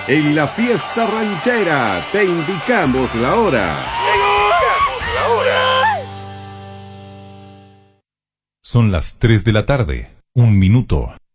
En la fiesta ranchera te indicamos la hora. Son las 3 de la tarde, 1 minuto.